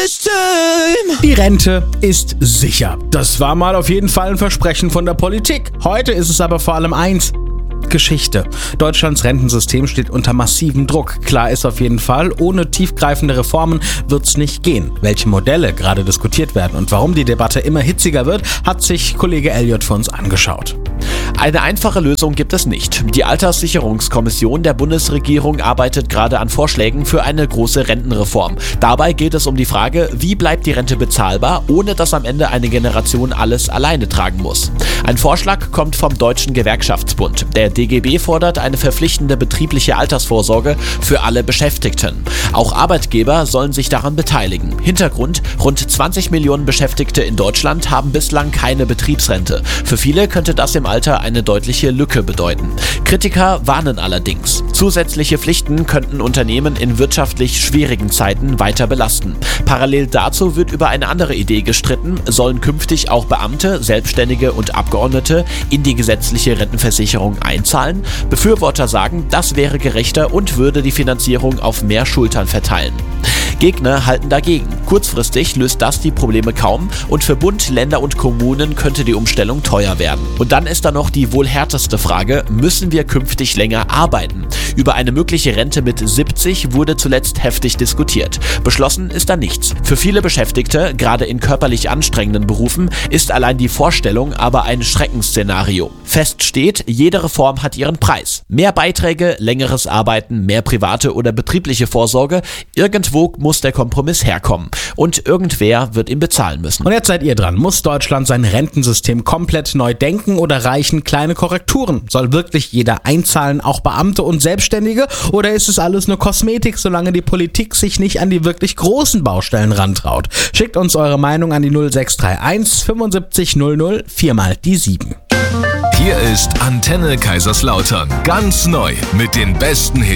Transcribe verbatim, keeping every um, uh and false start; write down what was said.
system. Die Rente ist sicher. Das war mal auf jeden Fall ein Versprechen von der Politik. Heute ist es aber vor allem eins: Geschichte. Deutschlands Rentensystem steht unter massivem Druck. Klar ist auf jeden Fall, ohne tiefgreifende Reformen wird's nicht gehen. Welche Modelle gerade diskutiert werden und warum die Debatte immer hitziger wird, hat sich Kollege Elliot für uns angeschaut. Eine einfache Lösung gibt es nicht. Die Alterssicherungskommission der Bundesregierung arbeitet gerade an Vorschlägen für eine große Rentenreform. Dabei geht es um die Frage, wie bleibt die Rente bezahlbar, ohne dass am Ende eine Generation alles alleine tragen muss. Ein Vorschlag kommt vom Deutschen Gewerkschaftsbund. Der D G B fordert eine verpflichtende betriebliche Altersvorsorge für alle Beschäftigten. Auch Arbeitgeber sollen sich daran beteiligen. Hintergrund: Rund zwanzig Millionen Beschäftigte in Deutschland haben bislang keine Betriebsrente. Für viele könnte das im Alter eine deutliche Lücke bedeuten. Kritiker warnen allerdings: Zusätzliche Pflichten könnten Unternehmen in wirtschaftlich schwierigen Zeiten weiter belasten. Parallel dazu wird über eine andere Idee gestritten: Sollen künftig auch Beamte, Selbstständige und Abgeordnete in die gesetzliche Rentenversicherung einzahlen? Befürworter sagen, das wäre gerechter und würde die Finanzierung auf mehr Schultern verteilen. Gegner halten dagegen. Kurzfristig löst das die Probleme kaum und für Bund, Länder und Kommunen könnte die Umstellung teuer werden. Und dann ist da noch die wohl härteste Frage: Müssen wir künftig länger arbeiten? Über eine mögliche Rente mit siebzig wurde zuletzt heftig diskutiert. Beschlossen ist da nichts. Für viele Beschäftigte, gerade in körperlich anstrengenden Berufen, ist allein die Vorstellung aber ein Schreckensszenario. Fest steht, jede Reform hat ihren Preis. Mehr Beiträge, längeres Arbeiten, mehr private oder betriebliche Vorsorge. Irgendwo muss der Kompromiss herkommen. Und irgendwer wird ihn bezahlen müssen. Und jetzt seid ihr dran. Muss Deutschland sein Rentensystem komplett neu denken oder reichen kleine Korrekturen? Soll wirklich jeder einzahlen, auch Beamte und Selbstständige? Oder ist es alles nur Kosmetik, solange die Politik sich nicht an die wirklich großen Baustellen rantraut? Schickt uns eure Meinung an die null sechs drei eins fünfundsiebzig null null, viermal die sieben. Hier ist Antenne Kaiserslautern. Ganz neu mit den besten Hits.